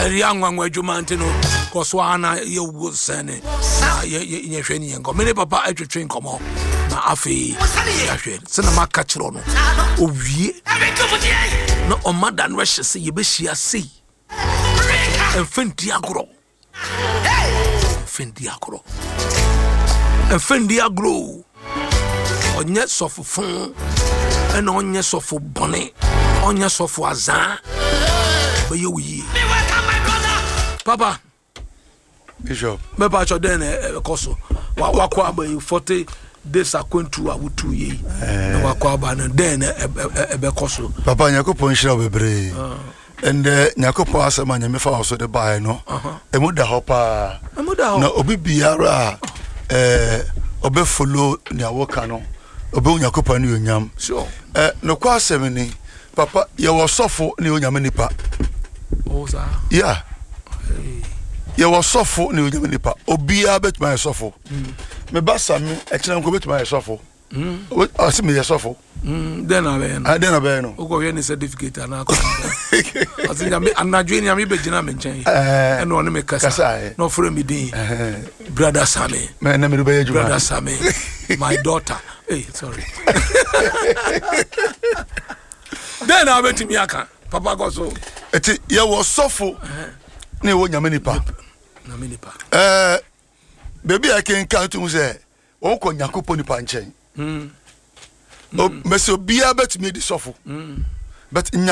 Riangwa Jumantino, Coswana, you would send it. Ye training and come. Papa, I train come on. Afi, Cinema Catchrono. Oh, ye. No, on Madame Rush, see you be she see. And Fendiagro. Fendiagro. And Fendiagro. On yes of phone. And on yes of bonnet. On yes of azan. But you ye. Papa. Bishop. Me pa cho den koso. Wa kwa ba 40 days akwantu a wutu ye. Na wa kwa ba no den ebe koso. Papa Yakopon shira bebre. And Yakopon asema nya me fa so de bae no. Emu da hopa. Na obi biara obe follow nya woka no. Obe Yakopon ni onyam. Sure. No kwa asem ni papa ye wo sofo ni onyam nipa. Oh sir. Yeah. Ye was sofo ni onyam nipa obia betuma ye sofo me basa me e kina ko betuma ye sofo o se me ye sofo den abe no o go ye ni certificate na ko asinya me anadwe ni am be gina me nchen e no me kasa no for me din brother Sammy me na me do be brother Sammy my daughter hey sorry den abe timi aka papa go so eti ye was sofo ni wo nyame nipa na me nipa baby I can count to say o ko Yakopon nipa nchen o me so bia betumi di sofo but